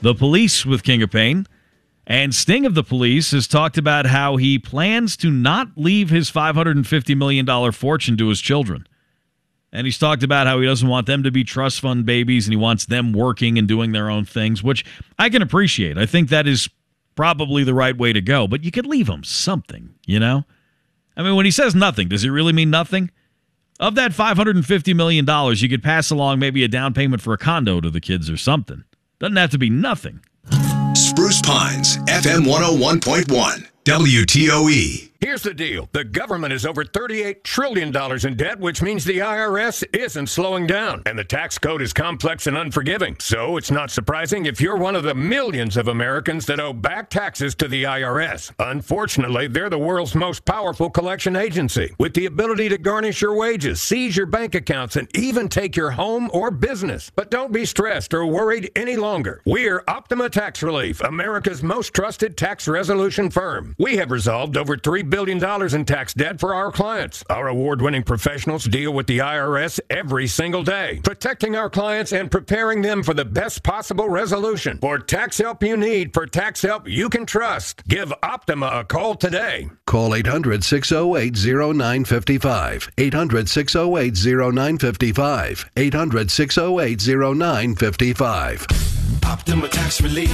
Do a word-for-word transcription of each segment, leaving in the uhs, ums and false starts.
the Police with King of Pain. And Sting of the Police has talked about how he plans to not leave his five hundred fifty million dollars fortune to his children. And he's talked about how he doesn't want them to be trust fund babies and he wants them working and doing their own things, which I can appreciate. I think that is probably the right way to go. But you could leave them something, you know? I mean, when he says nothing, does it really mean nothing? Of that five hundred fifty million dollars, you could pass along maybe a down payment for a condo to the kids or something. Doesn't have to be nothing. Spruce Pines, F M one oh one point one, W T O E. Here's the deal. The government is over thirty-eight trillion dollars in debt, which means the I R S isn't slowing down. And the tax code is complex and unforgiving. So it's not surprising if you're one of the millions of Americans that owe back taxes to the I R S. Unfortunately, they're the world's most powerful collection agency, with the ability to garnish your wages, seize your bank accounts, and even take your home or business. But don't be stressed or worried any longer. We're Optima Tax Relief, America's most trusted tax resolution firm. We have resolved over three billion dollars in tax debt for our clients. Our award-winning professionals deal with the I R S every single day, protecting our clients and preparing them for the best possible resolution. For tax help you need, for tax help you can trust, give Optima a call today. Call eight hundred, six oh eight, oh nine five five. eight hundred, six oh eight, oh nine five five. eight hundred, six oh eight, oh nine five five. Optima Tax Relief.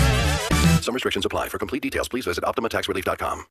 Some restrictions apply. For complete details, please visit optima tax relief dot com.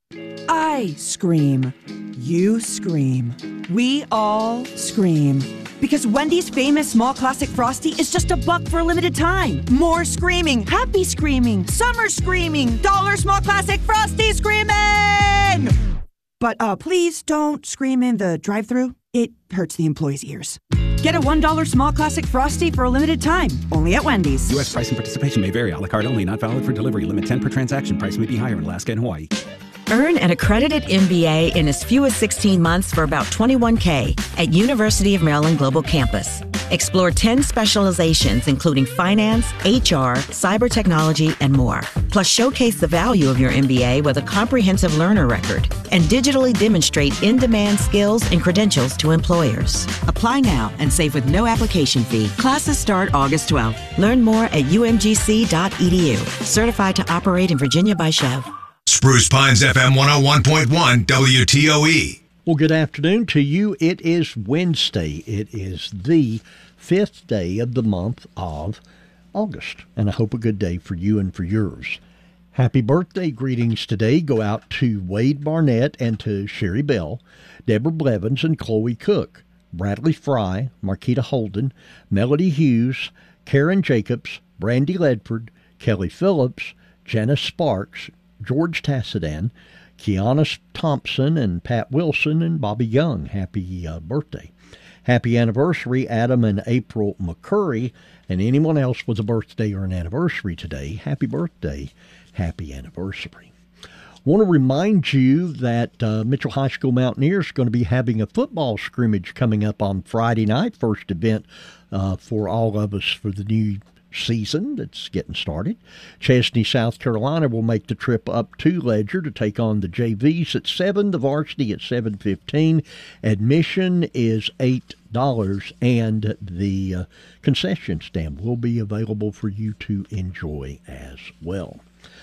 I scream. You scream. We all scream. Because Wendy's famous small classic Frosty is just a buck for a limited time. More screaming, happy screaming, summer screaming, dollar small classic Frosty screaming! But uh, please don't scream in the drive-thru. It hurts the employees' ears. Get a one dollar small classic Frosty for a limited time, only at Wendy's. U S price and participation may vary. A la carte only, not valid for delivery. Limit ten per transaction. Price may be higher in Alaska and Hawaii. Earn an accredited M B A in as few as sixteen months for about twenty-one thousand dollars at University of Maryland Global Campus. Explore ten specializations, including finance, H R, cyber technology, and more. Plus, showcase the value of your M B A with a comprehensive learner record and digitally demonstrate in-demand skills and credentials to employers. Apply now and save with no application fee. Classes start August twelfth. Learn more at u m g c dot e d u. Certified to operate in Virginia by Chev. Spruce Pines, F M one oh one point one, W T O E. Well, good afternoon to you. It is Wednesday. It is the fifth day of the month of August, and I hope a good day for you and for yours. Happy birthday greetings today go out to Wade Barnett and to Sherry Bell, Deborah Blevins and Chloe Cook, Bradley Fry, Marquita Holden, Melody Hughes, Karen Jacobs, Brandy Ledford, Kelly Phillips, Janice Sparks, George Tassidan, Kiana Thompson, and Pat Wilson, and Bobby Young. Happy uh, birthday. Happy anniversary, Adam and April McCurry, and anyone else with a birthday or an anniversary today. Happy birthday. Happy anniversary. Want to remind you that uh, Mitchell High School Mountaineers are going to be having a football scrimmage coming up on Friday night, first event uh, for all of us for the new season that's getting started. Chesney, South Carolina will make the trip up to Ledger to take on the J Vs at seven, the varsity at seven fifteen. Admission is eight dollars, and the uh, concession stand will be available for you to enjoy as well.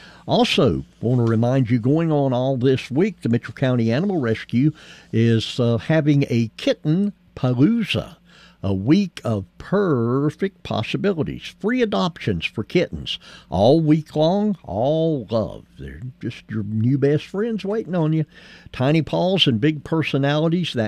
Also, want to remind you, going on all this week, the Mitchell County Animal Rescue is uh, having a kitten palooza. A week of perfect possibilities. Free adoptions for kittens. All week long, all love. They're just your new best friends waiting on you. Tiny paws and big personalities. That